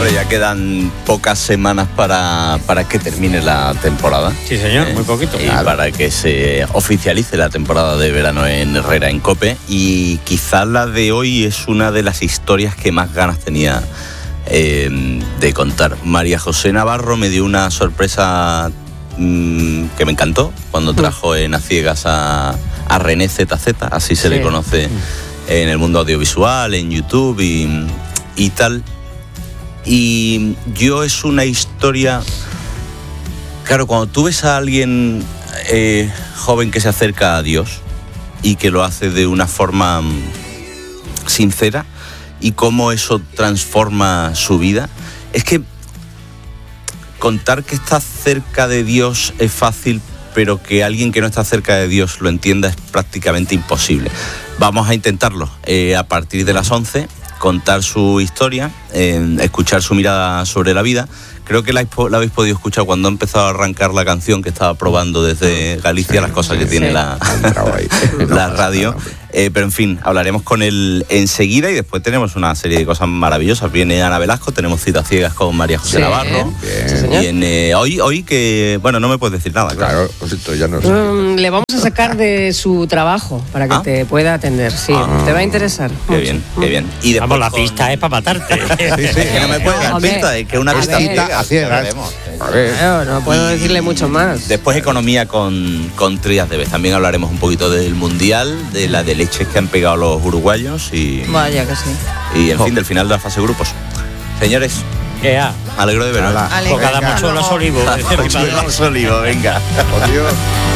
Bueno, ya quedan pocas semanas para que termine la temporada. Sí, señor, muy poquito. Y para que se oficialice la temporada de verano en Herrera, en COPE. Y quizás la de hoy es una de las historias que más ganas tenía de contar. María José Navarro me dio una sorpresa que me encantó cuando trajo en A Ciegas a René ZZ, así se le conoce en el mundo audiovisual, en YouTube y tal. Y yo es una historia... Claro, cuando tú ves a alguien joven que se acerca a Dios y que lo hace de una forma sincera y cómo eso transforma su vida, es que contar que está cerca de Dios es fácil, pero que alguien que no está cerca de Dios lo entienda es prácticamente imposible. Vamos a intentarlo a partir de las 11, contar su historia, escuchar su mirada sobre la vida. Creo que la habéis podido escuchar cuando ha empezado a arrancar la canción, que estaba probando desde Galicia las cosas que tiene la radio. Pero en fin, hablaremos con él enseguida y después tenemos una serie de cosas maravillosas. Viene Ana Velasco, tenemos Cita Ciegas con María José Navarro. Viene hoy que, bueno, no me puedes decir nada. Claro, ya no sé. Le vamos a sacar de su trabajo para que te pueda atender. Sí, te va a interesar. Qué bien, qué bien. Y después vamos, la pista es para matarte. Que no me puedes dar pista, es que una pista a ciegas. No puedo decirle mucho más. Después economía con Trías de Vez. También hablaremos un poquito del Mundial, de la de leches que han pegado los uruguayos y... Vaya que sí. Y en fin, del final de la fase de grupos. Señores, me alegro de veros. Cada mochuelo es olivo. Mochuelo es olivo, venga. Adiós.